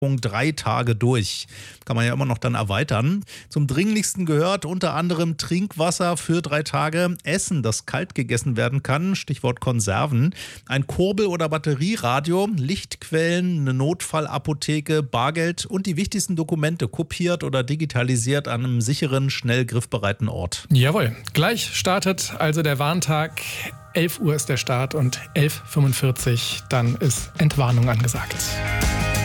3 Tage durch. Kann man ja immer noch dann erweitern. Zum Dringlichsten gehört unter anderem Trinkwasser für 3 Tage, Essen, das kalt gegessen werden kann, Stichwort Konserven, ein Kurbel- oder Batterieradio, Lichtquellen, eine Notfallapotheke, Bargeld und die wichtigsten Dokumente kopiert oder digitalisiert an einem sicheren, schnell griffbereiten Ort. Jawohl, gleich startet also der Warntag. 11 Uhr ist der Start und 11.45 Uhr, dann ist Entwarnung angesagt.